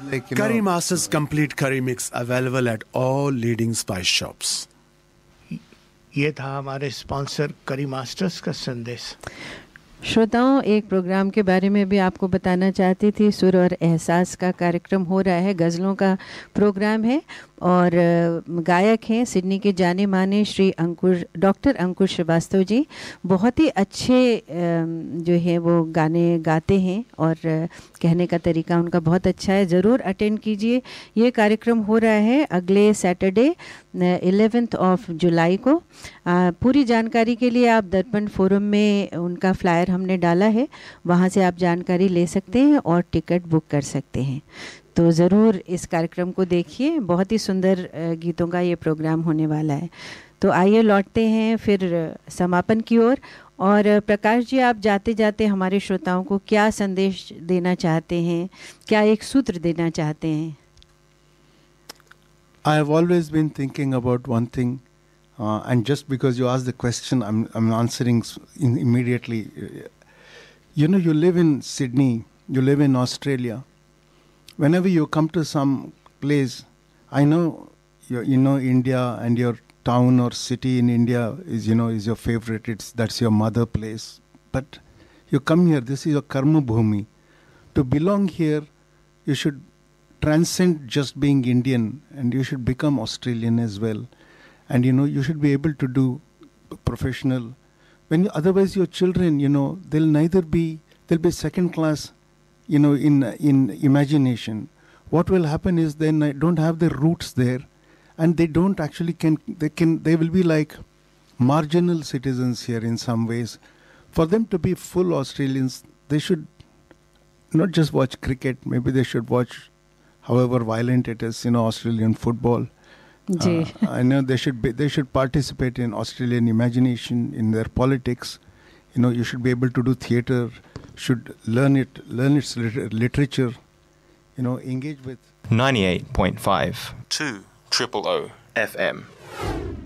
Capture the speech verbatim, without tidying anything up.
like, you Curry know, Masters Complete Curry Mix available at all leading spice shops. ये था हमारे sponsor करी masters का संदेश। श्रोताओं, एक प्रोग्राम के बारे में भी आपको बताना चाहती थी। सुर और एहसास का कार्यक्रम हो रहा है, गज़लों का प्रोग्राम है और गायक हैं सिडनी के जाने माने श्री अंकुर डॉक्टर अंकुर श्रीवास्तव जी। बहुत ही अच्छे जो है वो गाने गाते हैं और कहने का तरीका उनका बहुत अच्छा है। ज़रूर अटेंड कीजिए। ये कार्यक्रम हो रहा है अगले सैटरडे इलेवेंथ ऑफ जुलाई को। आ, पूरी जानकारी के लिए आप दर्पण फोरम में उनका फ्लायर हमने डाला है, वहाँ से आप जानकारी ले सकते हैं और टिकट बुक कर सकते हैं। तो ज़रूर इस कार्यक्रम को देखिए, बहुत ही सुंदर गीतों का ये प्रोग्राम होने वाला है। तो आइए लौटते हैं फिर समापन की ओर। और प्रकाश जी, आप जाते जाते हमारे श्रोताओं को क्या संदेश देना चाहते हैं, क्या एक सूत्र देना चाहते हैं? I have always been thinking about one thing, uh, and just because you asked the question, I'm I'm answering in immediately. You know, you live in Sydney, you live in Australia. Whenever you come to some place, I know you, you know India and your town or city in India is, you know, is your favorite. It's that's your mother place. But you come here, this is your karma bhumi. To belong here, you should transcend just being Indian, and you should become Australian as well. And you know, you should be able to do professional. When you, otherwise your children, you know, they'll neither be they'll be second class, you know, in in imagination. What will happen is then they don't have their roots there, and they don't actually can they can they will be like marginal citizens here in some ways. For them to be full Australians, they should not just watch cricket. Maybe they should watch, however violent it is, you know, Australian football. Uh, I know they should be, they should participate in Australian imagination, in their politics. You know, you should be able to do theatre, should learn it, learn its liter- literature. You know, engage with ninety-eight point five two Triple O F M.